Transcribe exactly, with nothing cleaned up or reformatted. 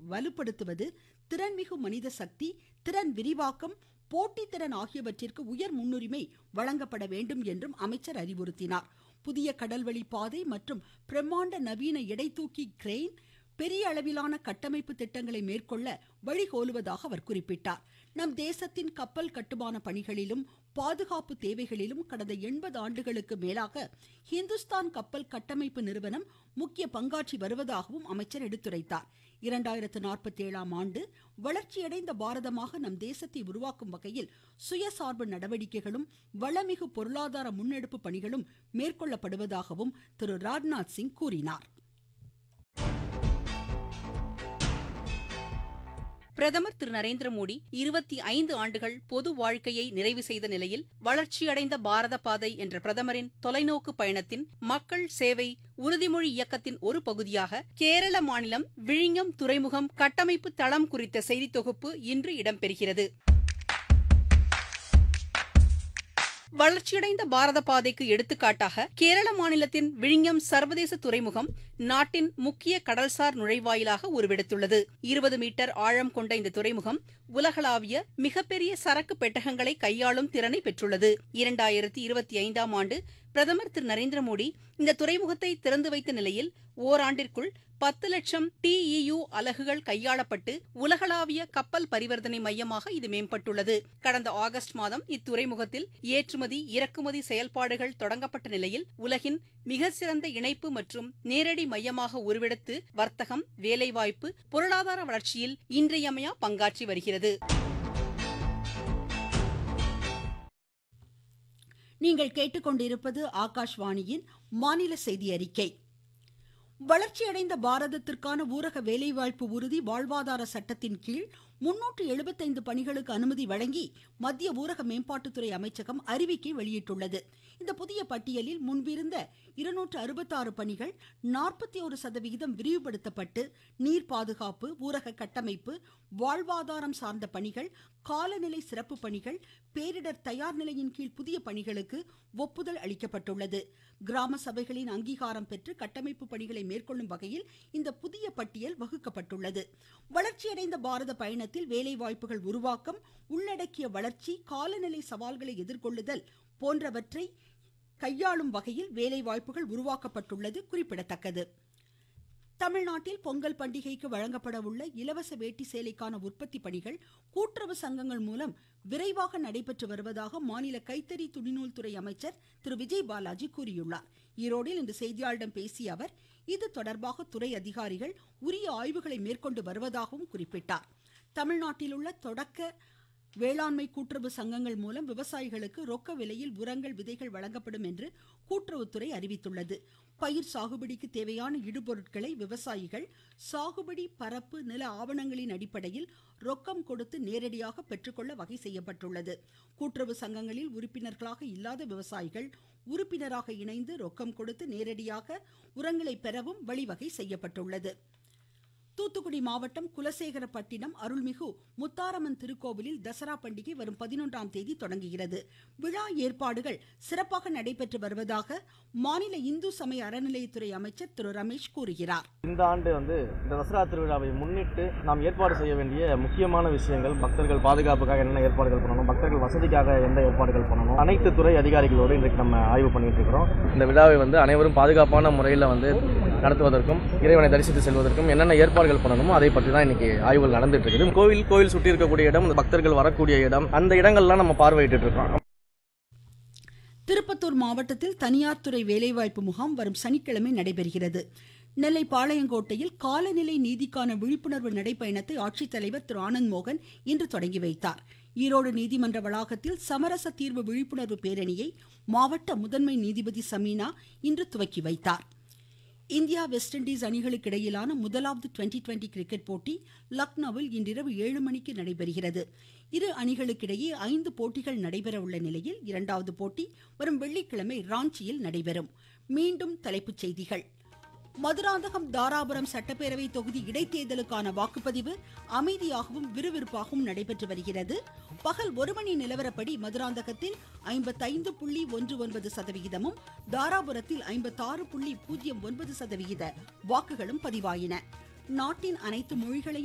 வலுப்படுத்துவது, திறன்மிகு மனித சக்தி, திறன் விரிவாக்கம், போட்டித்திறன் ஆகியவற்றிற்கு உயர் முன்னுரிமை வழங்கப்பட வேண்டும் என்றும் அமைச்சர் அறிவுறுத்தினார். புதிய கடல்வழி பாதை மற்றும் பிரம்மாண்ட நவீன எடைதூக்கி கிரெயின் பெரிய அளவிலான கட்டமைப்பு திட்டங்களை மேற்கொள்ள வழிகோலுவதாக அவர் குறிப்பிட்டார். நம் தேசத்தின் கப்பல் கட்டுமான பணிகளிலும் பாதுகாப்பு தேவைகளிலும் கடந்த எண்பது ஆண்டுகளுக்கு மேலாக ஹிந்துஸ்தான் கப்பல் கட்டமைப்பு நிறுவனம் முக்கிய பங்காற்றி வருவதாகவும் அமைச்சர் எடுத்துரைத்தார். இரண்டாயிரத்து நாற்பத்தி ஏழாம் ஆண்டு வளர்ச்சியடைந்த பாரதமாக நம் தேசத்தை உருவாக்கும் வகையில் சுயசார்பு நடவடிக்கைகளும் வளமிகு பொருளாதார முன்னெடுப்பு பணிகளும் மேற்கொள்ளப்படுவதாகவும் திரு ராஜ்நாத் சிங் கூறினார். பிரதமர் திரு நரேந்திர மோடி இருபத்தி ஐந்து ஆண்டுகள் பொது வாழ்க்கையை நிறைவு செய்த நிலையில் வளர்ச்சியடைந்த பாரத பாதை என்ற பிரதமரின் தொலைநோக்கு பயணத்தின் மக்கள் சேவை உறுதிமொழி இயக்கத்தின் ஒரு பகுதியாக கேரள மாநிலம் விழிஞம் துறைமுகம் கட்டமைப்பு தளம் குறித்த செய்தி தொகுப்பு இன்று இடம்பெறுகிறது. வளர்ச்சியடைந்த பாரத பாதைக்கு எடுத்துக்காட்டாக கேரள மாநிலத்தின் விழிஞம் சர்வதேச துறைமுகம் நாட்டின் முக்கிய கடல்சார் நுழைவாயிலாக உருவெடுத்துள்ளது. இருபது மீட்டர் ஆழம் கொண்ட இந்த துறைமுகம் உலகளாவிய மிகப்பெரிய சரக்கு பெட்டகங்களை கையாளும் திறனை பெற்றுள்ளது. இரண்டாயிரத்தி இருபத்தி ஐந்தாம் ஆண்டு பிரதமர் திரு நரேந்திர மோடி இந்த துறைமுகத்தை திறந்து வைத்த நிலையில் ஓராண்டிற்குள் பத்து லட்சம் டிஇயு அலகுகள் கையாளப்பட்டு உலகளாவிய கப்பல் பரிவர்த்தனை மையமாக இது மேம்பட்டுள்ளது. கடந்த ஆகஸ்ட் மாதம் இத்துறைமுகத்தில் ஏற்றுமதி இறக்குமதி செயல்பாடுகள் தொடங்கப்பட்ட நிலையில் உலகின் மிக சிறந்த இணைப்பு மற்றும் நேரடி மையமாக உருவெடுத்து வர்த்தகம், வேலைவாய்ப்பு, பொருளாதார வளர்ச்சியில் இன்றியமையா பங்காற்றி வருகிறது. நீங்கள் கேட்டுக்கொண்டிருப்பது ஆகாஷ்வாணியின் மாநில செய்தி அறிக்கை. வளர்ச்சியடைந்த பாரதத்திற்கான ஊரக வேலைவாய்ப்பு உறுதி வாழ்வாதார சட்டத்தின் கீழ் முன்னூற்று எழுபத்தைந்து பணிகளுக்கு அனுமதி வழங்கி மத்திய ஊரக மேம்பாட்டுத்துறை அமைச்சகம் அறிவிக்கை வெளியிட்டுள்ளது. இந்த புதிய பட்டியலில் முன்பிருந்த இருநூற்று அறுபத்தாறு பணிகள் நாற்பத்தி ஒரு சதவிகிதம் விரிவுபடுத்தப்பட்டு நீர் பாதுகாப்பு, ஊரக கட்டமைப்பு, வாழ்வாதாரம் சார்ந்த பணிகள், காலநிலை சிறப்பு பணிகள், பேரிடர் தயார் நிலையின் கீழ் புதிய பணிகளுக்கு ஒப்புதல் அளிக்கப்பட்டுள்ளது. கிராம சபைகளின் அங்கீகாரம் பெற்று கட்டமைப்பு பணிகளை மேற்கொள்ளும் வகையில் இந்த புதிய பட்டியல் வகுக்கப்பட்டுள்ளது. வளர்ச்சியடைந்த பாரத பயணத்தில் வேலைவாய்ப்புகள் உருவாக்கம், உள்ளடக்கிய வளர்ச்சி, காலநிலை சவால்களை எதிர்கொள்ளுதல் போன்றவற்றை கையாளும் வகையில் வேலைவாய்ப்புகள் உருவாக்கப்பட்டுள்ளது குறிப்பிடத்தக்கது. தமிழ்நாட்டில் பொங்கல் பண்டிகைக்கு வழங்கப்பட உள்ள இலவச வேட்டி சேலைக்கான உற்பத்தி பணிகள் கூட்டுறவு சங்கங்கள் மூலம் விரைவாக நடைபெற்று வருவதாக மாநில கைத்தறி துணிநூல் துறை அமைச்சர் திரு விஜய் பாலாஜி கூறியுள்ளார். ஈரோடில் இன்று செய்தியாளர்களிடம் பேசிய அவர் இது தொடர்பாக துறை அதிகாரிகள் உரிய ஆய்வுகளை மேற்கொண்டு வருவதாகவும் குறிப்பிட்டார். தமிழ்நாட்டில் உள்ள தொடக்க வேளாண்மை கூட்டுறவு சங்கங்கள் மூலம் விவசாயிகளுக்கு ரொக்க விலையில் உரங்கள், விதைகள் வழங்கப்படும் என்று கூட்டுறவுத்துறை அறிவித்துள்ளது. பயிர் சாகுபடிக்கு தேவையான இடுபொருட்களை விவசாயிகள் சாகுபடி பரப்பு நில ஆவணங்களின் அடிப்படையில் ரொக்கம் கொடுத்து நேரடியாக பெற்றுக்கொள்ள வகை செய்யப்பட்டுள்ளது. கூட்டுறவு சங்கங்களில் உறுப்பினர்களாக இல்லாத விவசாயிகள் உறுப்பினராக இணைந்து ரொக்கம் கொடுத்து நேரடியாக உரங்களை பெறவும் வழிவகை செய்யப்பட்டுள்ளது. தூத்துக்குடி மாவட்டம் குலசேகரப்பட்டினம் அருள்மிகு முத்தாரம்மன் திருக்கோவிலில் தசரா பண்டிகை வரும் பதினொன்றாம் தேதி தொடங்குகிறது. விழா ஏற்பாடுகள் சிறப்பாக நடைபெற்று வருவதாக மாநில இந்து சமய அறநிலையத்துறை அமைச்சர் திரு ரமேஷ் கூறுகிறார். இந்த ஆண்டு வந்து இந்த தசரா திருவிழாவை முன்னிட்டு நாம் ஏற்பாடு செய்ய வேண்டிய முக்கியமான விஷயங்கள், பக்தர்கள் பாதுகாப்புக்காக என்ன ஏற்பாடுகள் பண்ணணும், பக்தர்கள் வசதிக்காக எந்த ஏற்பாடுகள் பண்ணணும், அனைத்து துறை அதிகாரிகளோடு இன்றைக்கு நம்ம ஆய்வு பண்ணிட்டு இருக்கிறோம். இந்த விழாவை வந்து அனைவரும் பாதுகாப்பான முறையில் வந்து நடத்துவதற்கும் இறைவனை தரிசித்து செல்வதற்கும் என்னென்ன ஏற்பாடுகள் பண்ணணுமோ அதை பற்றி தான் இன்னைக்கு ஆய்வுகள் நடந்துட்டு இருக்குது. கோவில் கோவில் சுற்றி இருக்கக்கூடிய இடம், பக்தர்கள் வரக்கூடிய இடம், அந்த இடங்கள்லாம் நம்ம பார்வையிட்டு இருக்கோம். திருப்பத்தூர் மாவட்டத்தில் தனியார் துறை வேலைவாய்ப்பு முகாம் வரும் சனிக்கிழமை நடைபெறுகிறது. நெல்லை பாளையங்கோட்டையில் காலநிலை நீதிக்கான விழிப்புணர்வு நடைபயணத்தை ஆட்சித்தலைவர் திரு ஆனந்த் மோகன் இன்று தொடங்கி வைத்தார். ஈரோடு நீதிமன்ற வளாகத்தில் சமரச தீர்வு விழிப்புணர்வு பேரணியை மாவட்ட முதன்மை நீதிபதி சமீனா இன்று துவக்கி வைத்தார். இந்தியா வெஸ்ட் இண்டீஸ் அணிகளுக்கு இடையிலான முதலாவது டுவெண்டி டுவெண்டி கிரிக்கெட் போட்டி லக்னோவில் இன்றிரவு ஏழு மணிக்கு நடைபெறுகிறது. இரு அணிகளுக்கிடையே ஐந்து போட்டிகள் நடைபெற உள்ள நிலையில் இரண்டாவது போட்டி வரும் வெள்ளிக்கிழமை ராஞ்சியில் நடைபெறும். மீண்டும் தலைப்புச் செய்திகள். மதுராந்தகம் தாராபுரம் சட்டப்பேரவை தொகுதி இடைத்தேர்தலுக்கான வாக்குப்பதிவு அமைதியாகவும் விறுவிறுப்பாகவும் நடைபெற்று வருகிறது. பகல் ஒரு மணி நிலவரப்படி மதுராந்தகத்தில் ஐம்பத்தைந்து புள்ளி ஒன்று ஒன்பது சதவிகிதமும் தாராபுரத்தில் ஐம்பத்தாறு புள்ளி பூஜ்ஜியம் ஒன்பது சதவிகித வாக்குகளும் பதிவாயின. நாட்டின் அனைத்து மொழிகளையும்